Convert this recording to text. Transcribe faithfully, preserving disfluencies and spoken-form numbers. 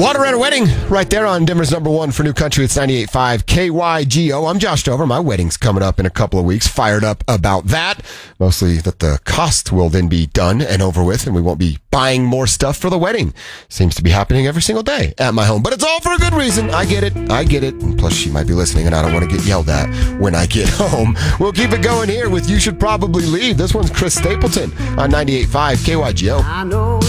Water at a Wedding, right there on Denver's number one for New Country. It's ninety-eight point five K Y G O. I'm Josh Dover. My wedding's coming up in a couple of weeks. Fired up about that. Mostly that the cost will then be done and over with, and we won't be buying more stuff for the wedding. Seems to be happening every single day at my home. But it's all for a good reason. I get it. I get it. And plus, she might be listening, and I don't want to get yelled at when I get home. We'll keep it going here with You Should Probably Leave. This one's Chris Stapleton on ninety-eight point five K Y G O. I know